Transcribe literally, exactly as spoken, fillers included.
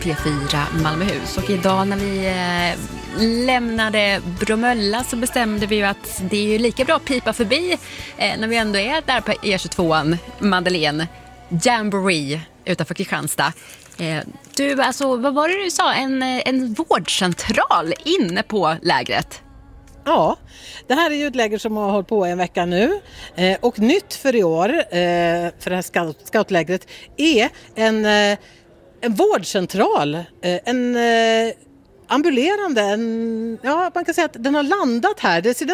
P fyra Malmöhus. Och idag när vi eh, lämnade Bromölla så bestämde vi ju att det är ju lika bra att pipa förbi eh, när vi ändå är där på E tjugotvå, Madeleine, Jamboree utanför Kristianstad. Eh, du, alltså, vad var det du sa? En, en vårdcentral inne på lägret? Ja, det här är ju ett läger som har hållit på en vecka nu eh, och nytt för i år eh, för det här scout, scoutlägret är en, eh, en vårdcentral, eh, en eh, ambulerande, en, ja man kan säga att den har landat här. Det ser